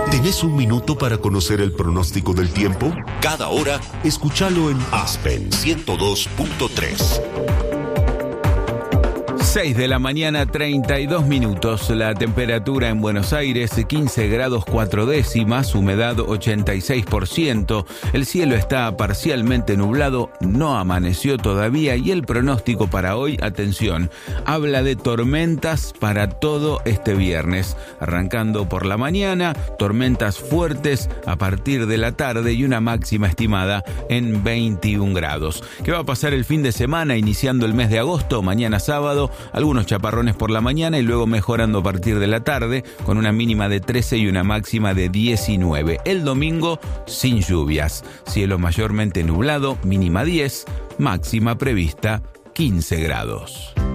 ¿Tenés un minuto para conocer el pronóstico del tiempo? Cada hora, escúchalo en Aspen 102.3. 6 de la mañana, 32 minutos. La temperatura en Buenos Aires, 15 grados 4 décimas, humedad 86%. El cielo está parcialmente nublado, no amaneció todavía y el pronóstico para hoy, atención, habla de tormentas para todo este viernes. Arrancando por la mañana, tormentas fuertes a partir de la tarde y una máxima estimada en 21 grados. ¿Qué va a pasar el fin de semana, iniciando el mes de agosto? Mañana sábado, algunos chaparrones por la mañana y luego mejorando a partir de la tarde con una mínima de 13 y una máxima de 19. El domingo sin lluvias, cielo mayormente nublado, mínima 10, máxima prevista 15 grados.